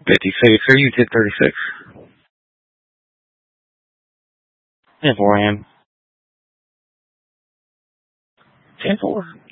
5033, you did 36. Yeah, 4 a.m. 10-4.